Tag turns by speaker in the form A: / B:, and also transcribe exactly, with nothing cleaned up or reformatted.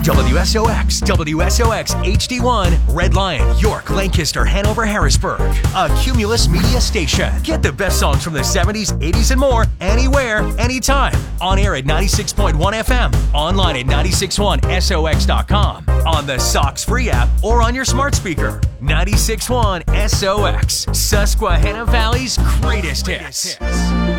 A: W S O X, W S O X H D one, Red Lion, York, Lancaster, Hanover, Harrisburg. A Cumulus Media station. Get the best songs from the seventies, eighties, and more anywhere, anytime. On air at ninety-six point one F M, online at nine six one S O X dot com, on the Sox Free app, or on your smart speaker. ninety-six point one S O X, Susquehanna Valley's greatest hits.